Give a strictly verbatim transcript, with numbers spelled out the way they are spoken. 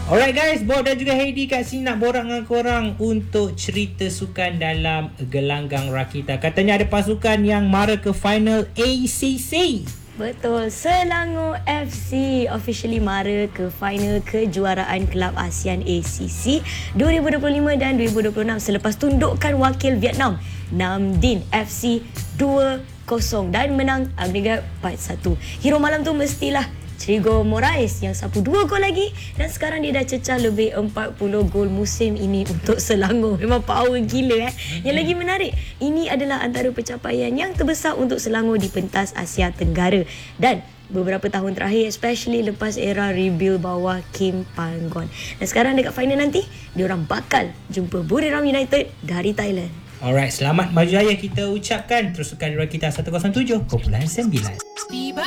Alright guys, Bob dan juga Heidi kat sini nak borak dengan korang untuk cerita sukan dalam gelanggang rakita. Katanya ada pasukan yang mara ke final A C C. Betul, Selangor F C officially mara ke final kejuaraan Kelab ASEAN A C C dua ribu dua puluh lima dan dua ribu dua puluh enam selepas tundukkan wakil Vietnam Nam Dinh F C dua kosong dan menang agregat empat satu. Hero malam tu mestilah Trigo Moraes yang sapu dua gol lagi dan sekarang dia dah cecah lebih empat puluh gol musim ini untuk Selangor. Memang power gila eh. Yang lagi menarik, ini adalah antara pencapaian yang terbesar untuk Selangor di pentas Asia Tenggara dan beberapa tahun terakhir, especially lepas era rebuild bawah Kim Panggon. Dan sekarang dekat final nanti, diorang bakal jumpa Buriram United dari Thailand. Alright, selamat maju jaya kita ucapkan. Terus sukan kita seratus tujuh sembilan.